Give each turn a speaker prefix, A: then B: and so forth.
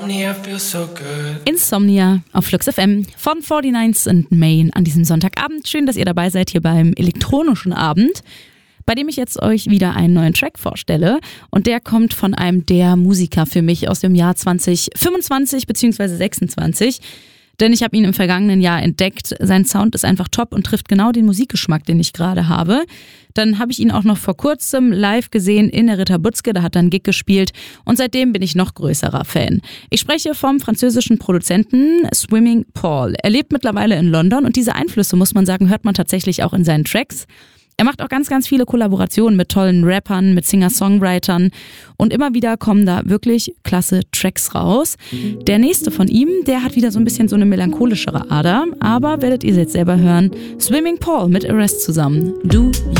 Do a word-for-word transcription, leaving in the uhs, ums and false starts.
A: Insomnia auf Flux F M von forty-ninth and Main an diesem Sonntagabend. Schön, dass ihr dabei seid hier beim elektronischen Abend, bei dem ich jetzt euch wieder einen neuen Track vorstelle. Und der kommt von einem der Musiker für mich aus dem Jahr zwanzig fünfundzwanzig bzw. sechsundzwanzig. Denn ich habe ihn im vergangenen Jahr entdeckt. Sein Sound ist einfach top und trifft genau den Musikgeschmack, den ich gerade habe. Dann habe ich ihn auch noch vor kurzem live gesehen in der Ritterbutzke. Da hat er einen Gig gespielt und seitdem bin ich noch größerer Fan. Ich spreche vom französischen Produzenten Swimming Paul. Er lebt mittlerweile in London und diese Einflüsse, muss man sagen, hört man tatsächlich auch in seinen Tracks. Er macht auch ganz, ganz viele Kollaborationen mit tollen Rappern, mit Singer-Songwritern und immer wieder kommen da wirklich klasse Tracks raus. Der nächste von ihm, der hat wieder so ein bisschen so eine melancholischere Ader, aber werdet ihr jetzt selber hören, Swimming Paul mit Arrest zusammen. Do